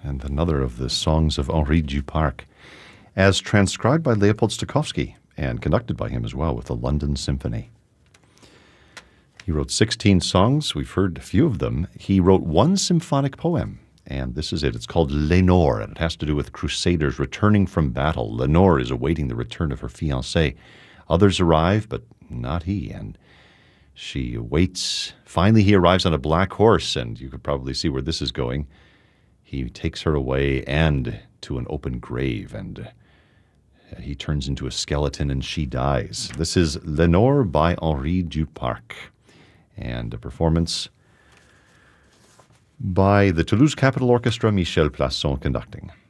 and another of the songs of Henri Duparc, as transcribed by Leopold Stokowski and conducted by him as well with the London Symphony. He wrote 16 songs. We've heard a few of them. He wrote one symphonic poem, and this is it. It's called Lenore, and it has to do with crusaders returning from battle. Lenore is awaiting the return of her fiancé. Others arrive, but not he, and she waits. Finally, he arrives on a black horse, and you could probably see where this is going. He takes her away and to an open grave, and he turns into a skeleton, and she dies. This is Lenore by Henri Duparc, and a performance by the Toulouse Capitol Orchestra, Michel Plasson conducting.